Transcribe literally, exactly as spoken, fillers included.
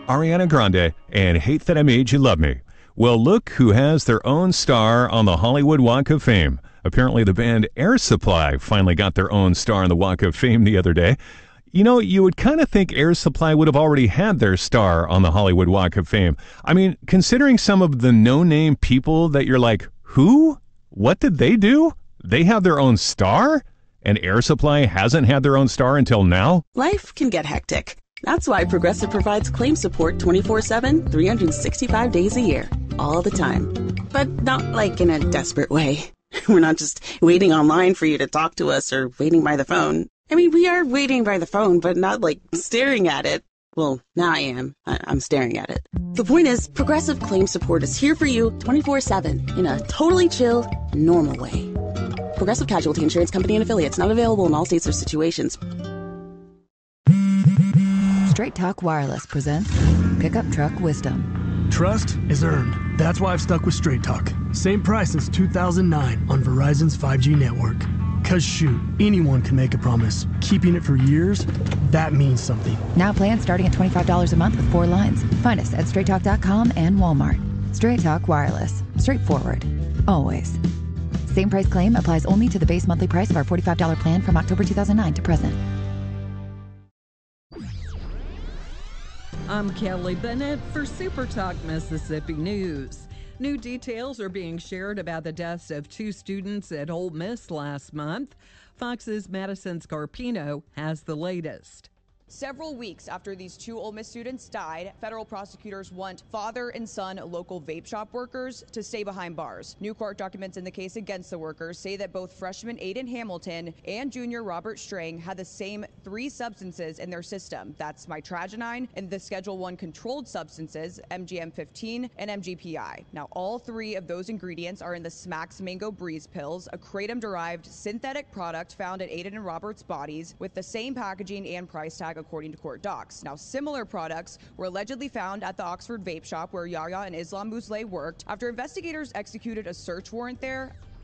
Ariana Grande, and Hate That I Made You Love Me. Well, look who has their own star on the Hollywood Walk of Fame. Apparently, the band Air Supply finally got their own star on the Walk of Fame the other day. You know, you would kind of think Air Supply would have already had their star on the Hollywood Walk of Fame. I mean, considering some of the no-name people that you're like, who? What did they do? They have their own star? And Air Supply hasn't had their own star until now? Life can get hectic. That's why Progressive provides claim support twenty-four seven, three hundred sixty-five days a year, all the time. But not like in a desperate way. We're not just waiting online for you to talk to us or waiting by the phone. I mean, we are waiting by the phone, but not like staring at it. Well, now I am. I- I'm staring at it. The point is, Progressive claim support is here for you twenty-four seven in a totally chill, normal way. Progressive Casualty Insurance Company and Affiliates, not available in all states or situations. Straight Talk Wireless presents Pickup Truck Wisdom. Trust is earned. That's why I've stuck with Straight Talk. Same price since two thousand nine on Verizon's five G network. Cause shoot, anyone can make a promise. Keeping it for years, that means something. Now plans starting at twenty-five dollars a month with four lines. Find us at straight talk dot com and Walmart. Straight Talk Wireless. Straightforward. Always. Same price claim applies only to the base monthly price of our forty-five dollars plan from October two thousand nine to present. I'm Kelly Bennett for Super Talk Mississippi News. New details are being shared about the deaths of two students at Ole Miss last month. Fox's Madison Scarpino has the latest. Several weeks after these two Ole Miss students died, federal prosecutors want father and son local vape shop workers to stay behind bars. New court documents in the case against the workers say that both freshman Aiden Hamilton and junior Robert Strang had the same three substances in their system. That's mitragynine and the Schedule one controlled substances, M G M fifteen and M G P I. Now, all three of those ingredients are in the Smacks Mango Breeze pills, a kratom-derived synthetic product found at Aiden and Robert's bodies with the same packaging and price tag according to court docs. Now, similar products were allegedly found at the Oxford vape shop where Yahya and Islam Mousselet worked. After investigators executed a search warrant there,